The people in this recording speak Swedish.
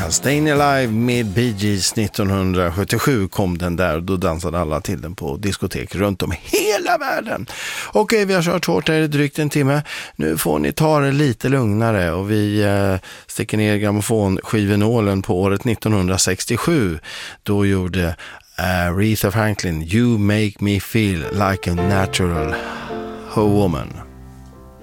Staying Alive med Bee Gees 1977 kom den där och då dansade alla till den på diskotek runt om hela världen. Okej, vi har kört hårt här i drygt en timme. Nu får ni ta det lite lugnare och vi sticker ner grammofonskivenålen på året 1967. Då gjorde Aretha Franklin You Make Me Feel Like a Natural Woman.